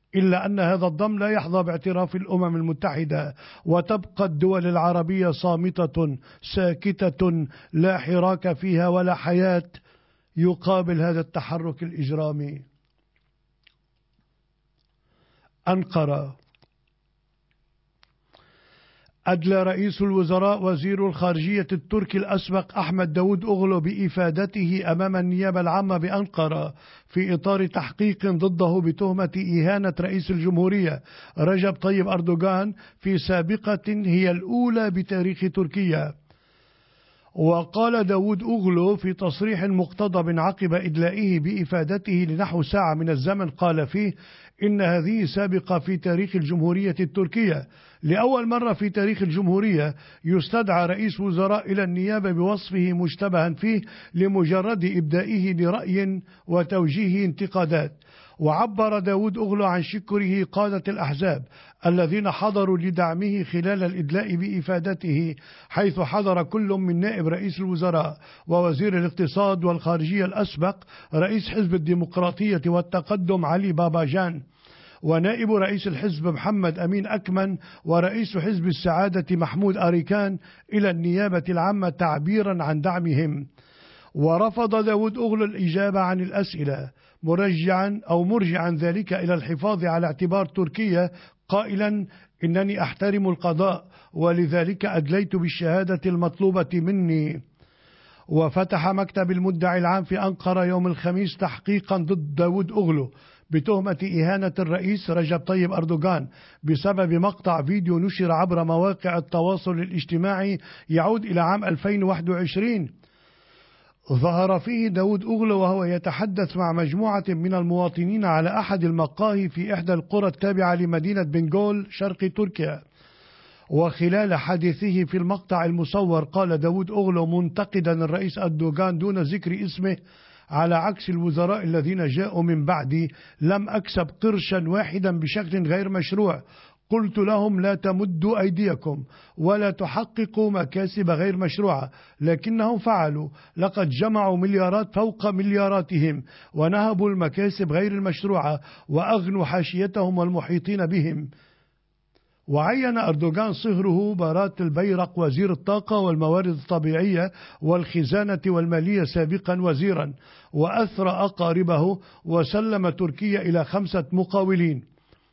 إلا أن هذا الضم لا يحظى باعتراف الأمم المتحدة، وتبقى الدول العربية صامتة ساكتة لا حراك فيها ولا حياة يقابل هذا التحرك الإجرامي. أنقرة. أدلى رئيس الوزراء وزير الخارجية التركي الأسبق أحمد داود أوغلو بإفادته أمام النيابة العامة بأنقرة في إطار تحقيق ضده بتهمة إهانة رئيس الجمهورية رجب طيب أردوغان في سابقة هي الأولى بتاريخ تركيا. وقال داود أوغلو في تصريح مقتضب عقب إدلائه بإفادته لنحو ساعة من الزمن، قال فيه إن هذه سابقة في تاريخ الجمهورية التركية. لأول مرة في تاريخ الجمهورية يستدعى رئيس وزراء إلى النيابة بوصفه مشتبها فيه لمجرد إبدائه لرأي وتوجيه انتقادات. وعبر داود أوغلو عن شكره قادة الأحزاب الذين حضروا لدعمه خلال الإدلاء بإفادته، حيث حضر كل من نائب رئيس الوزراء ووزير الاقتصاد والخارجية الأسبق رئيس حزب الديمقراطية والتقدم علي باباجان، ونائب رئيس الحزب محمد أمين أكمن، ورئيس حزب السعادة محمود أريكان إلى النيابة العامة تعبيرا عن دعمهم. ورفض داود أوغلو الإجابة عن الأسئلة مرجعا ذلك إلى الحفاظ على اعتبار تركيا، قائلا إنني أحترم القضاء ولذلك أدليت بالشهادة المطلوبة مني. وفتح مكتب المدعي العام في أنقرة يوم الخميس تحقيقا ضد داود أوغلو بتهمة إهانة الرئيس رجب طيب أردوغان بسبب مقطع فيديو نشر عبر مواقع التواصل الاجتماعي يعود إلى عام 2021 ظهر فيه داود أوغلو وهو يتحدث مع مجموعة من المواطنين على أحد المقاهي في إحدى القرى التابعة لمدينة بنغول شرق تركيا. وخلال حديثه في المقطع المصور قال داود أوغلو منتقدا الرئيس أردوغان دون ذكر اسمه: على عكس الوزراء الذين جاءوا من بعدي لم أكسب قرشا واحدا بشكل غير مشروع، قلت لهم لا تمدوا أيديكم ولا تحققوا مكاسب غير مشروعة، لكنهم فعلوا، لقد جمعوا مليارات فوق ملياراتهم ونهبوا المكاسب غير المشروعة وأغنوا حاشيتهم والمحيطين بهم. وعين أردوغان صهره بارات البيرق وزير الطاقة والموارد الطبيعية والخزانة والمالية سابقا وزيرا، وأثرى أقاربه وسلم تركيا إلى 5 مقاولين.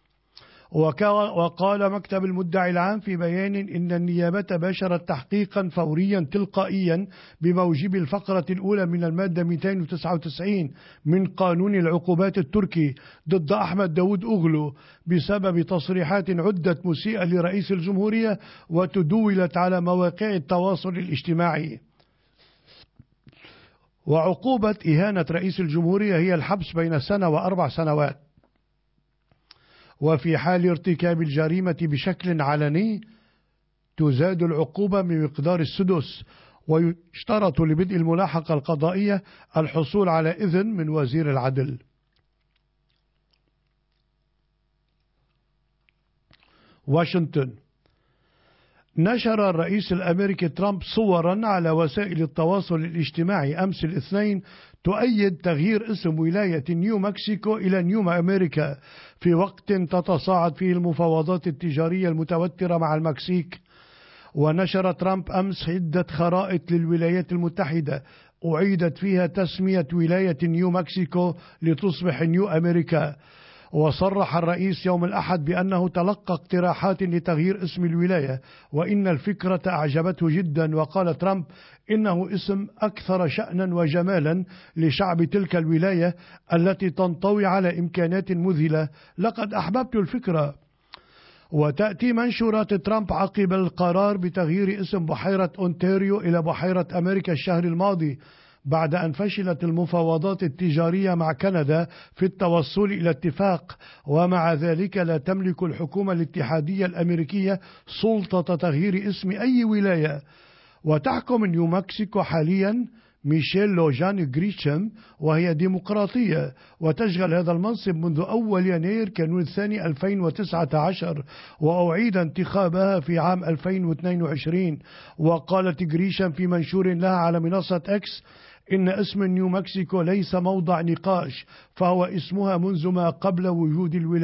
وقال مكتب المدعي العام في بيان إن النيابة باشرت تحقيقا فوريا تلقائيا بموجب الفقرة الأولى من المادة 299 من قانون العقوبات التركي ضد أحمد داود أوغلو بسبب تصريحات عدت مسيئة لرئيس الجمهورية وتدولت على مواقع التواصل الاجتماعي. وعقوبة إهانة رئيس الجمهورية هي الحبس بين 1 و4 سنوات، وفي حال ارتكاب الجريمة بشكل علني تزاد العقوبة بمقدار السدس. ويشترط لبدء الملاحقة القضائية الحصول على إذن من وزير العدل. واشنطن. نشر الرئيس الأمريكي ترامب صورا على وسائل التواصل الاجتماعي أمس الاثنين تؤيد تغيير اسم ولاية نيو مكسيكو إلى نيو أمريكا في وقت تتصاعد فيه المفاوضات التجارية المتوترة مع المكسيك. ونشر ترامب أمس عدة خرائط للولايات المتحدة أعيدت فيها تسمية ولاية نيو مكسيكو لتصبح نيو أمريكا. وصرح الرئيس يوم الأحد بأنه تلقى اقتراحات لتغيير اسم الولاية وإن الفكرة أعجبته جدا. وقال ترامب إنه اسم أكثر شأنا وجمالا لشعب تلك الولاية التي تنطوي على إمكانات مذهلة، لقد أحببت الفكرة. وتأتي منشورات ترامب عقب القرار بتغيير اسم بحيرة أونتاريو إلى بحيرة أمريكا الشهر الماضي، بعد أن فشلت المفاوضات التجارية مع كندا في التوصل إلى اتفاق. ومع ذلك لا تملك الحكومة الاتحادية الأمريكية سلطة تغيير اسم أي ولاية. وتحكم نيو مكسيكو حاليا ميشيل لوجان غريشم وهي ديمقراطية، وتشغل هذا المنصب منذ أول يناير كانون الثاني 2019، وأعيد انتخابها في عام 2022. وقالت غريشم في منشور لها على منصة إكس إن اسم نيو مكسيكو ليس موضع نقاش، فهو اسمها منذ ما قبل وجود الولاية.